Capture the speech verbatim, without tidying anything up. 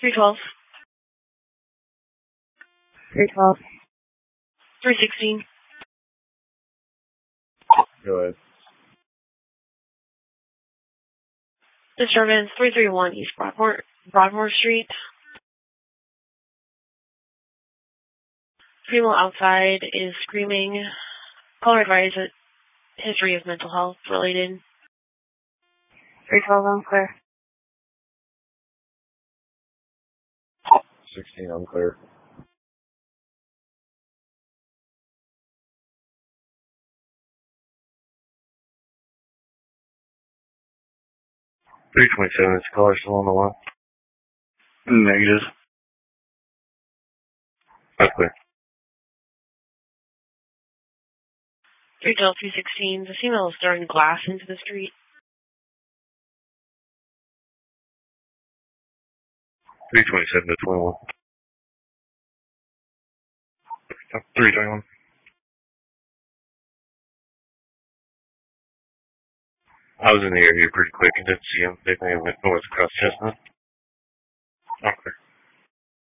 three twelve. three twelve. three sixteen. Go ahead. Disturbance three three one East Broadmoor, Broadmoor Street. Female outside is screaming. Caller advised that history of mental health related. three twelve, I'm clear. sixteen, I'm clear. three twenty-seven, is the caller still on the line? Negative. That's clear. three twelve, three sixteen. The female is throwing glass into the street. three twenty-seven to twenty-one. three twenty-one. I was in the area pretty quick and didn't see him. They may have went north across Chestnut. I'm clear.